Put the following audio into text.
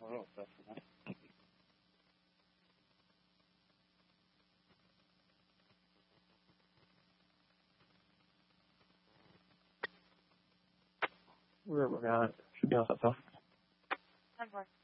real stuff for that. We're working on it. Should be all set, though. 10-4.